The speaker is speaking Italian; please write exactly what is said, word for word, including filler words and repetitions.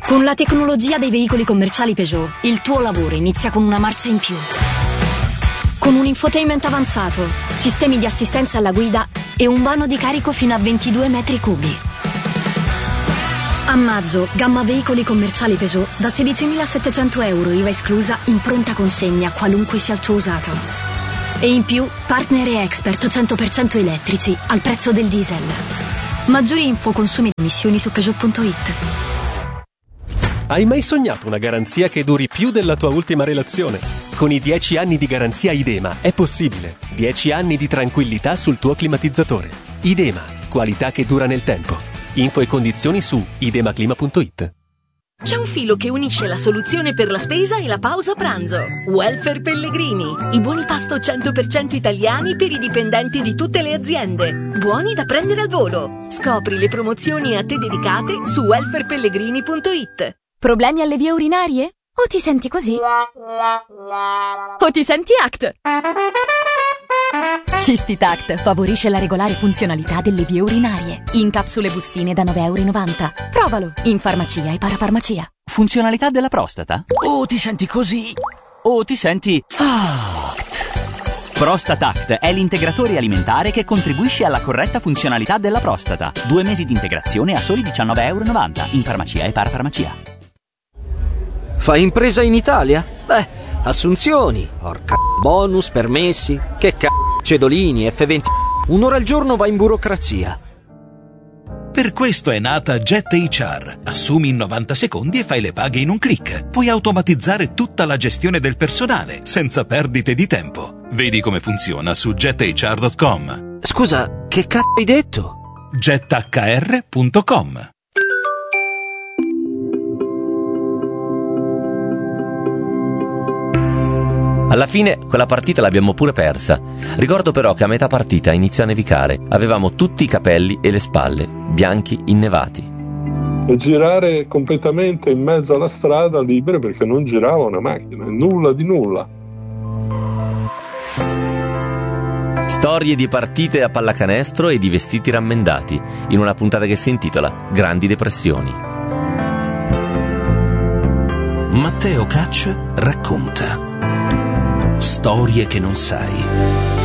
Con la tecnologia dei veicoli commerciali Peugeot, il tuo lavoro inizia con una marcia in più. Con un infotainment avanzato, sistemi di assistenza alla guida e un vano di carico fino a ventidue metri cubi. A maggio, gamma veicoli commerciali Peugeot da sedicimilasettecento euro I V A esclusa in pronta consegna qualunque sia il tuo usato. E in più, partner e expert cento per cento elettrici al prezzo del diesel. Maggiori info, consumi e emissioni su Peugeot punto it. Hai mai sognato una garanzia che duri più della tua ultima relazione? Con i dieci anni di garanzia Idema è possibile. dieci anni di tranquillità sul tuo climatizzatore. Idema, qualità che dura nel tempo. Info e condizioni su idemaclima punto it. C'è un filo che unisce la soluzione per la spesa e la pausa pranzo. Welfare Pellegrini. I buoni pasto cento per cento italiani per i dipendenti di tutte le aziende. Buoni da prendere al volo. Scopri le promozioni a te dedicate su welfare pellegrini punto it. Problemi alle vie urinarie? O ti senti così? O ti senti A C T? Cistitact favorisce la regolare funzionalità delle vie urinarie. In capsule bustine da nove e novanta euro. Provalo in farmacia e parafarmacia. Funzionalità della prostata? O ti senti così? O ti senti A C T? Prostatact è l'integratore alimentare che contribuisce alla corretta funzionalità della prostata. Due mesi di integrazione a soli diciannove e novanta euro in farmacia e parafarmacia. Fai impresa in Italia? Beh, assunzioni, porca bonus, permessi, che c***o, cedolini, F venti. Un'ora al giorno va in burocrazia. Per questo è nata Jet H R. Assumi in novanta secondi e fai le paghe in un click. Puoi automatizzare tutta la gestione del personale, senza perdite di tempo. Vedi come funziona su jet h r punto com. Scusa, che c***o hai detto? jet h r punto com. Alla fine quella partita l'abbiamo pure persa. Ricordo però che a metà partita iniziò a nevicare. Avevamo tutti i capelli e le spalle bianchi innevati. E girare completamente in mezzo alla strada libere perché non girava una macchina, nulla di nulla. Storie di partite a pallacanestro e di vestiti rammendati, in una puntata che si intitola Grandi depressioni. Matteo Caccia racconta storie che non sai.